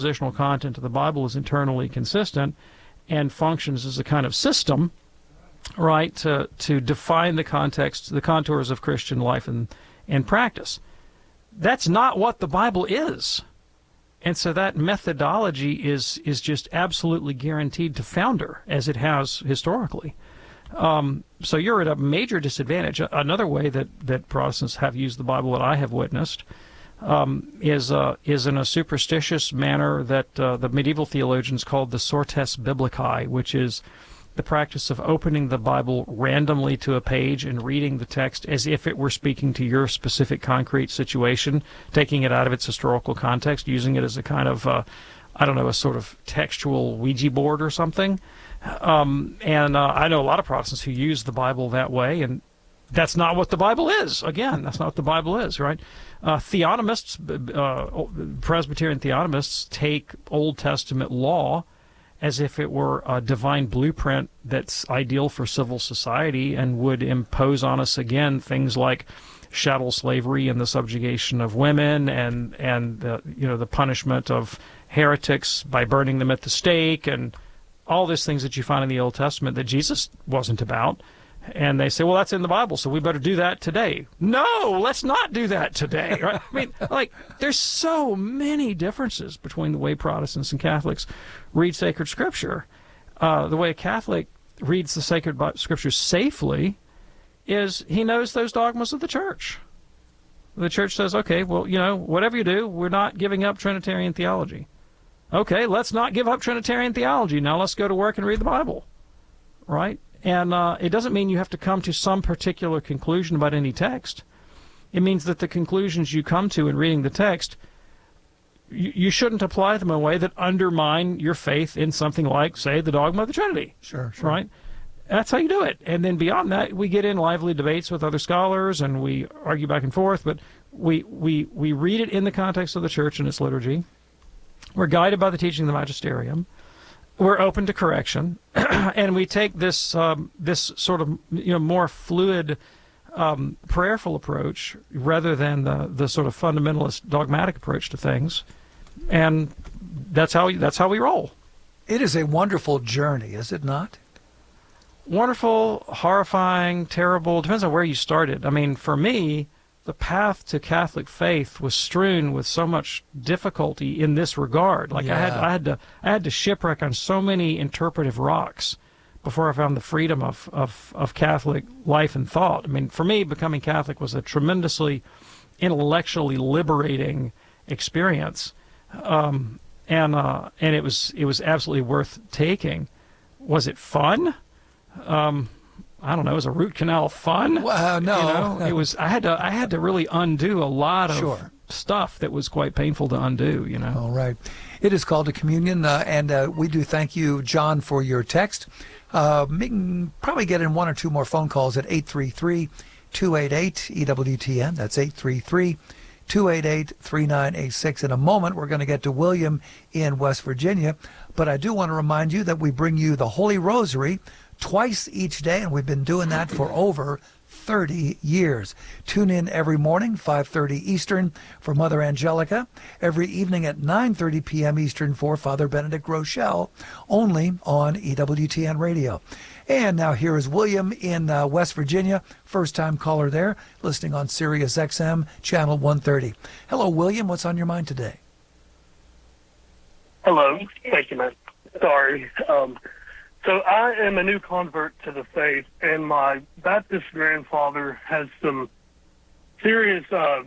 expositional content of the Bible is internally consistent and functions as a kind of system, right, to define the context, the contours of Christian life and practice. That's not what the Bible is. And so that methodology is just absolutely guaranteed to founder, as it has historically. So you're at a major disadvantage. Another way that Protestants have used the Bible that I have witnessed is in a superstitious manner that the medieval theologians called the sortes biblicae, which is the practice of opening the Bible randomly to a page and reading the text as if it were speaking to your specific concrete situation, taking it out of its historical context, using it as a kind of, a sort of textual Ouija board or something. And I know a lot of Protestants who use the Bible that way, and that's not what the Bible is. Again, that's not what the Bible is, right? Theonomists, Presbyterian theonomists, take Old Testament law as if it were a divine blueprint that's ideal for civil society and would impose on us, again, things like chattel slavery and the subjugation of women and the punishment of heretics by burning them at the stake and all these things that you find in the Old Testament that Jesus wasn't about. And they say, well, that's in the Bible, so we better do that today. No, let's not do that today. Right? I mean, there's so many differences between the way Protestants and Catholics read sacred Scripture. The way a Catholic reads the sacred Scriptures safely is he knows those dogmas of the Church. The Church says, okay, well, whatever you do, we're not giving up Trinitarian theology. Okay, let's not give up Trinitarian theology. Now let's go to work and read the Bible. Right? And it doesn't mean you have to come to some particular conclusion about any text. It means that the conclusions you come to in reading the text, you shouldn't apply them in a way that undermine your faith in something like, say, the dogma of the Trinity. Sure. Right? That's how you do it. And then beyond that, we get in lively debates with other scholars, and we argue back and forth, but we read it in the context of the Church and its liturgy. We're guided by the teaching of the Magisterium. We're open to correction, and we take this this sort of more fluid, prayerful approach rather than the sort of fundamentalist dogmatic approach to things, and that's how we roll. It is a wonderful journey, is it not? Wonderful, horrifying, terrible. Depends on where you started. I mean, for me, the path to Catholic faith was strewn with so much difficulty in this regard. Like I had to shipwreck on so many interpretive rocks before I found the freedom of Catholic life and thought. I mean, for me, becoming Catholic was a tremendously intellectually liberating experience, and it was absolutely worth taking. Was it fun? I don't know. Is a root canal fun? Well, no. It was. I had to really undo a lot of stuff that was quite painful to undo. All right. It is called to communion, and we do thank you, John, for your text. We can probably get in one or two more phone calls at 833-288-EWTN. That's 833-288-3986. In a moment, we're going to get to William in West Virginia, but I do want to remind you that we bring you the Holy Rosary twice each day, and we've been doing that for over 30 years. Tune in every morning, 5:30 Eastern, for Mother Angelica. Every evening at 9:30 p.m. Eastern for Father Benedict Rochelle, only on EWTN Radio. And now here is William in West Virginia, first-time caller there, listening on Sirius XM, channel 130. Hello, William. What's on your mind today? Hello. Thank you, man. Sorry. So I am a new convert to the faith, and my Baptist grandfather has some serious,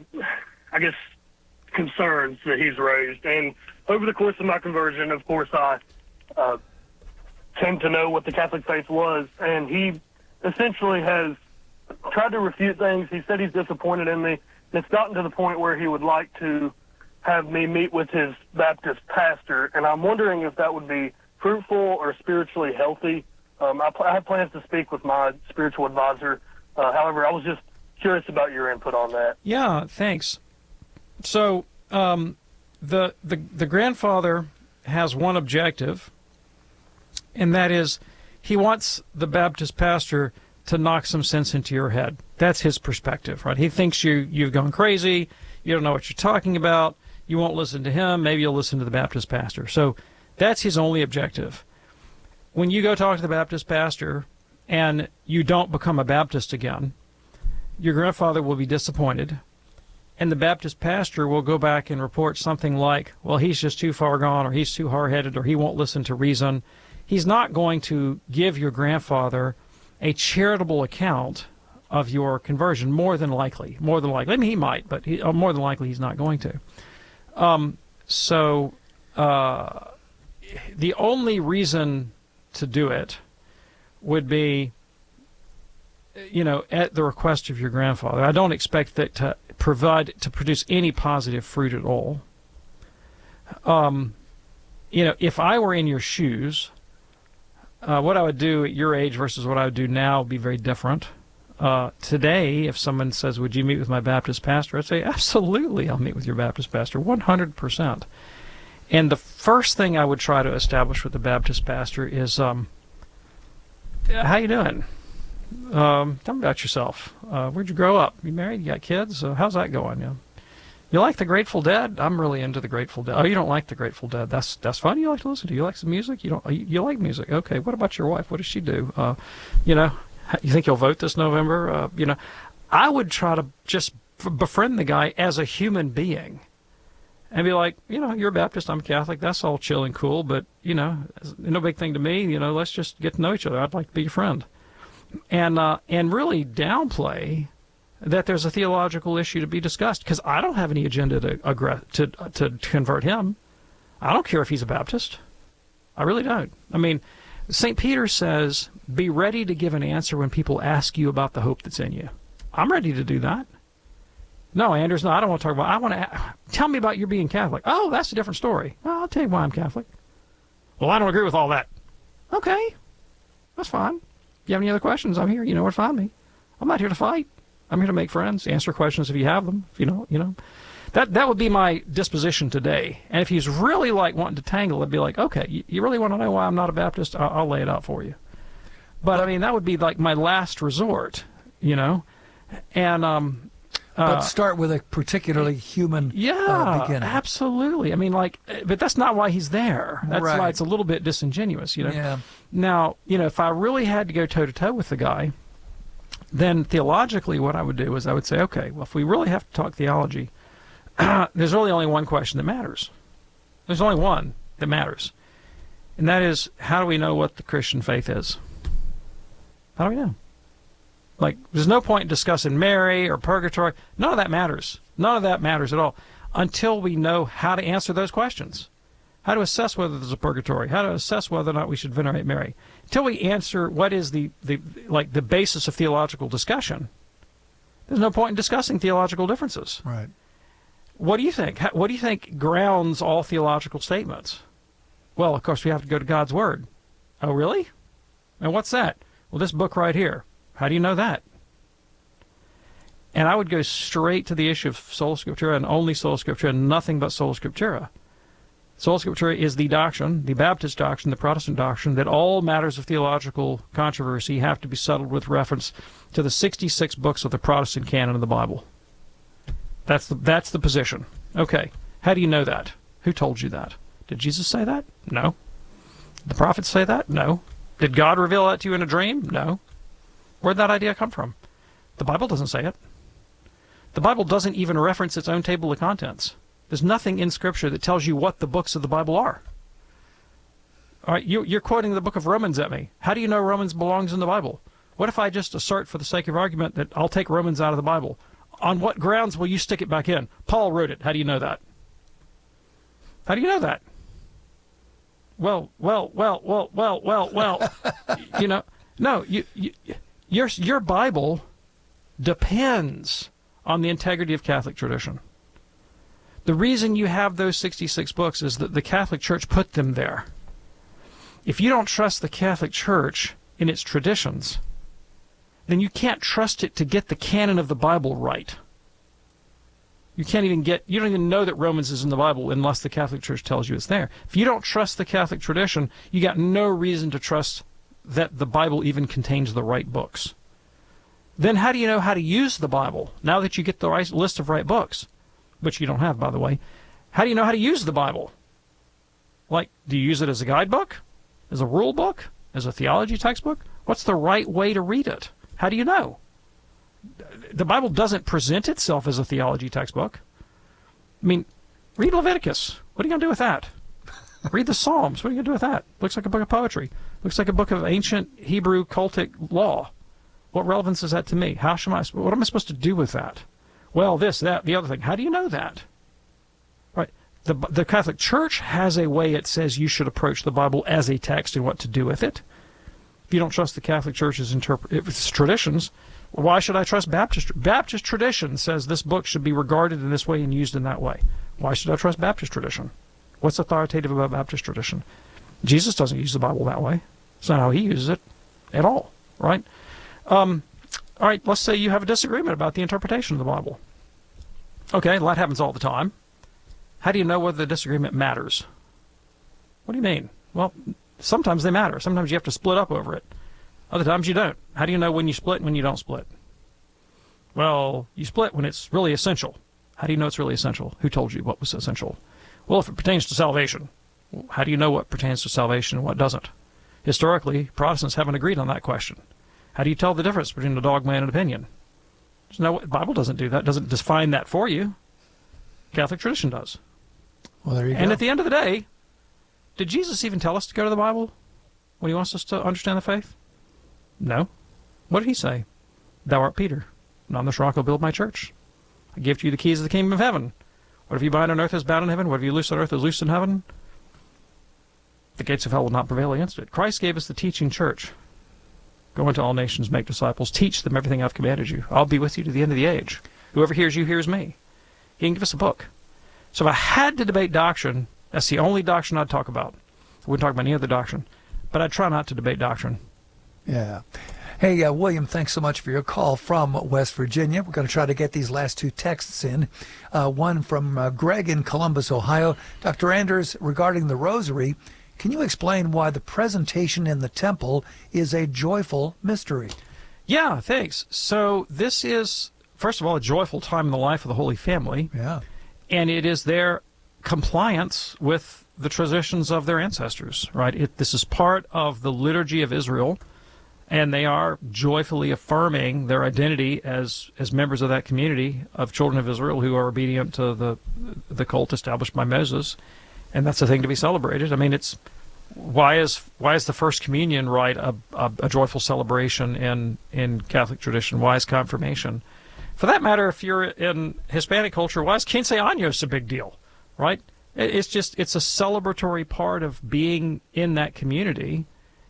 concerns that he's raised. And over the course of my conversion, of course, I came to know what the Catholic faith was, and he essentially has tried to refute things. He said he's disappointed in me, and it's gotten to the point where he would like to have me meet with his Baptist pastor, and I'm wondering if that would be fruitful or spiritually healthy. I have plans to speak with my spiritual advisor. However, I was just curious about your input on that. Yeah, thanks. So the grandfather has one objective, and that is he wants the Baptist pastor to knock some sense into your head. That's his perspective, right? He thinks you've gone crazy, you don't know what you're talking about, You won't listen to him. Maybe you'll listen to the Baptist pastor. So that's his only objective. When you go talk to the Baptist pastor and you don't become a Baptist again, your grandfather will be disappointed, and the Baptist pastor will go back and report something like, well, he's just too far gone, or he's too hard-headed, or he won't listen to reason. He's not going to give your grandfather a charitable account of your conversion, more than likely. More than likely. I mean, he might, but more than likely he's not going to. The only reason to do it would be, at the request of your grandfather. I don't expect that to produce any positive fruit at all. If I were in your shoes, what I would do at your age versus what I would do now would be very different. Today, if someone says, would you meet with my Baptist pastor? I'd say, absolutely, I'll meet with your Baptist pastor, 100%. And the first thing I would try to establish with the Baptist pastor is, how you doing? Tell me about yourself. Where'd you grow up? You married? You got kids? How's that going? You like the Grateful Dead? I'm really into the Grateful Dead. Oh, you don't like the Grateful Dead? That's fun. You like to listen to? You like some music? You like music? Okay. What about your wife? What does she do? You think you'll vote this November? I would try to just befriend the guy as a human being, and be like, you're a Baptist, I'm a Catholic. That's all chill and cool, but no big thing to me. Let's just get to know each other. I'd like to be your friend, and really downplay that there's a theological issue to be discussed, because I don't have any agenda to convert him. I don't care if he's a Baptist. I really don't. I mean, St. Peter says, be ready to give an answer when people ask you about the hope that's in you. I'm ready to do that. No, Anders, no, I don't want to talk about, tell me about your being Catholic. Oh, that's a different story. Well, I'll tell you why I'm Catholic. Well, I don't agree with all that. Okay, that's fine. If you have any other questions, I'm here. You know where to find me. I'm not here to fight. I'm here to make friends, answer questions if you have them. That would be my disposition today. And if he's really wanting to tangle, it'd be like, okay, you really want to know why I'm not a Baptist? I'll lay it out for you. But I mean, that would be like my last resort, and but start with a particularly human beginning. Absolutely. I mean, but that's not why he's there. That's right. Why it's a little bit disingenuous, Yeah. Now, if I really had to go toe-to-toe with the guy, then theologically what I would do is I would say, okay, well, if we really have to talk theology, there's really only one question that matters. There's only one that matters. And that is, how do we know what the Christian faith is? How do we know? There's no point in discussing Mary or purgatory. None of that matters. None of that matters at all until we know how to answer those questions. How to assess whether there's a purgatory. How to assess whether or not we should venerate Mary. Until we answer what is the basis of theological discussion, there's no point in discussing theological differences. Right. What do you think? What do you think grounds all theological statements? Well, of course, we have to go to God's Word. Oh, really? And what's that? Well, this book right here. How do you know that? And I would go straight to the issue of sola scriptura and only sola scriptura and nothing but sola scriptura. Sola scriptura is the doctrine, the Baptist doctrine, the Protestant doctrine, that all matters of theological controversy have to be settled with reference to the 66 books of the Protestant canon of the Bible. That's the position. Okay. How do you know that? Who told you that? Did Jesus say that? No. Did the prophets say that? No. Did God reveal that to you in a dream? No. Where'd that idea come from? The Bible doesn't say it. The Bible doesn't even reference its own table of contents. There's nothing in Scripture that tells you what the books of the Bible are. All right, you're quoting the book of Romans at me. How do you know Romans belongs in the Bible? What if I just assert for the sake of argument that I'll take Romans out of the Bible? On what grounds will you stick it back in? Paul wrote it. How do you know that? How do you know that? Well. No, your Bible depends on the integrity of Catholic tradition. The reason you have those 66 books is that the Catholic Church put them there. If you don't trust the Catholic Church in its traditions, then you can't trust it to get the canon of the Bible right. You don't even know that Romans is in the Bible unless the Catholic Church tells you it's there. If you don't trust the Catholic tradition, you got no reason to trust that the Bible even contains the right books. Then how do you know how to use the Bible? Now that you get the right list of right books, which you don't have, by the way, How do you know how to use the Bible? Like, do you use it as a guidebook? As a rule book? As a theology textbook? What's the right way to read it? How do you know? The Bible doesn't present itself as a theology textbook. I mean, read Leviticus. What are you going to do with that? Read the Psalms. What are you going to do with that? Looks like a book of poetry. Looks like a book of ancient Hebrew cultic law. What relevance is that to me? What am I supposed to do with that? Well, this, that, the other thing. How do you know that? Right. The Catholic Church has a way it says you should approach the Bible as a text and what to do with it. If you don't trust the Catholic Church's traditions, why should I trust Baptist? Baptist tradition says this book should be regarded in this way and used in that way. Why should I trust Baptist tradition? What's authoritative about Baptist tradition? Jesus doesn't use the Bible that way. It's not how he uses it at all, right? All right, let's say you have a disagreement about the interpretation of the Bible. Okay, that happens all the time. How do you know whether the disagreement matters? What do you mean? Well, sometimes they matter. Sometimes you have to split up over it. Other times you don't. How do you know when you split and when you don't split? Well, you split when it's really essential. How do you know it's really essential? Who told you what was essential? Well, if it pertains to salvation, how do you know what pertains to salvation and what doesn't? Historically, Protestants haven't agreed on that question. How do you tell the difference between a dogma and an opinion? The Bible doesn't do that, doesn't define that for you. Catholic tradition does. Well, there you go. And at the end of the day, did Jesus even tell us to go to the Bible when he wants us to understand the faith? No. What did he say? Thou art Peter, and on this rock I'll build my church. I give to you the keys of the kingdom of heaven. Whatever you bind on earth is bound in heaven. Whatever you loose on earth is loosed in heaven. The gates of hell will not prevail against it. Christ gave us the teaching church. Go into all nations, make disciples, teach them everything I've commanded you. I'll be with you to the end of the age. Whoever hears you hears me. He can give us a book. So if I had to debate doctrine, that's the only doctrine I'd talk about. I wouldn't talk about any other doctrine. But I'd try not to debate doctrine. Yeah. Hey, William, thanks so much for your call from West Virginia. We're going to try to get these last two texts in. One from Greg in Columbus, Ohio. Dr. Anders, regarding the rosary, can you explain why the presentation in the temple is a joyful mystery? Yeah, thanks. So this is, first of all, a joyful time in the life of the Holy Family. Yeah. And it is their compliance with the traditions of their ancestors, right? This is part of the liturgy of Israel, and they are joyfully affirming their identity as members of that community of children of Israel who are obedient to the cult established by Moses. And that's a thing to be celebrated. I mean, it's why is the First Communion rite a joyful celebration in Catholic tradition? Why is confirmation? For that matter, if you're in Hispanic culture, why is Quince Años a big deal, right? It's a celebratory part of being in that community.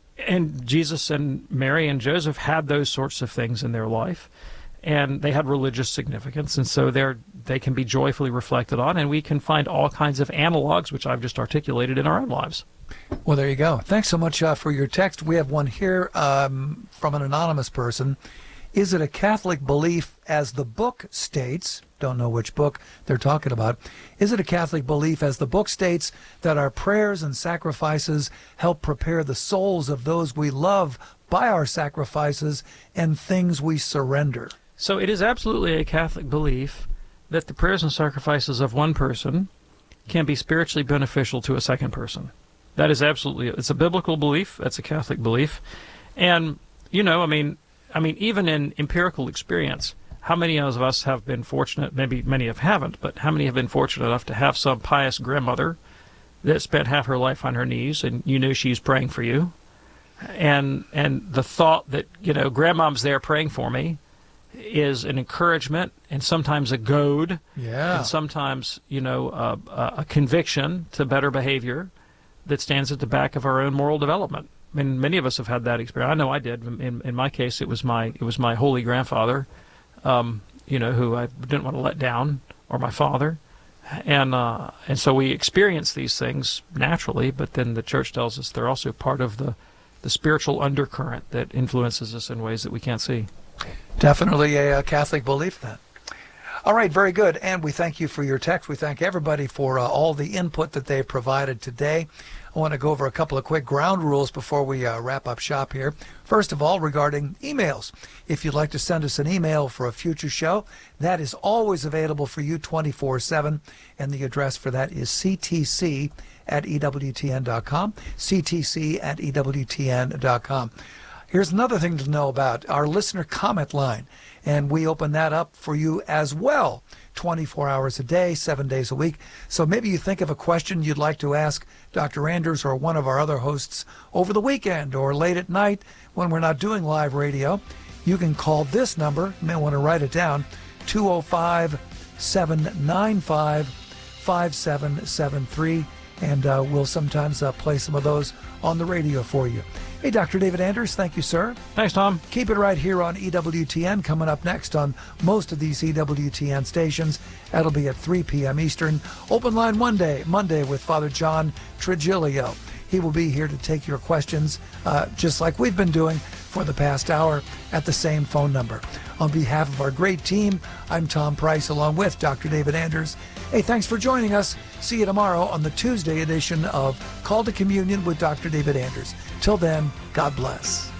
And Jesus and Mary and Joseph had those sorts of things in their life, and they had religious significance, and so they can be joyfully reflected on, and we can find all kinds of analogs, which I've just articulated, in our own lives. Well, there you go. Thanks so much for your text. We have one here from an anonymous person. Is it a Catholic belief, as the book states, don't know which book they're talking about, is it a Catholic belief, as the book states, that our prayers and sacrifices help prepare the souls of those we love by our sacrifices and things we surrender? So it is absolutely a Catholic belief that the prayers and sacrifices of one person can be spiritually beneficial to a second person. That is absolutely, it's a biblical belief, that's a Catholic belief. And, I mean, even in empirical experience, how many of us have been fortunate, maybe many haven't, but how many have been fortunate enough to have some pious grandmother that spent half her life on her knees, and you knew she's praying for you? And the thought that, grandmom's there praying for me is an encouragement and sometimes a goad, and sometimes, a conviction to better behavior that stands at the back of our own moral development. I mean, many of us have had that experience. I know I did. In my case, it was my holy grandfather, who I didn't want to let down, or my father, and so we experience these things naturally. But then the Church tells us they're also part of the spiritual undercurrent that influences us in ways that we can't see. Definitely a Catholic belief, then. All right, very good. And we thank you for your text. We thank everybody for all the input that they've provided today. I want to go over a couple of quick ground rules before we wrap up shop here. First of all, regarding emails. If you'd like to send us an email for a future show, that is always available for you 24/7. And the address for that is ctc@ewtn.com, ctc@ewtn.com. Here's another thing to know about our listener comment line, and we open that up for you as well, 24 hours a day, 7 days a week. So maybe you think of a question you'd like to ask Dr. Anders or one of our other hosts over the weekend or late at night when we're not doing live radio. You can call this number, you may want to write it down, 205-795-5773, and we'll sometimes play some of those on the radio for you. Hey, Dr. David Anders, thank you, sir. Thanks, Tom. Keep it right here on EWTN. Coming up next on most of these EWTN stations, that'll be at 3 p.m. Eastern. Open line Monday with Father John Trigilio. He will be here to take your questions, just like we've been doing for the past hour, at the same phone number. On behalf of our great team, I'm Tom Price, along with Dr. David Anders. Hey, thanks for joining us. See you tomorrow on the Tuesday edition of Call to Communion with Dr. David Anders. Till then, God bless.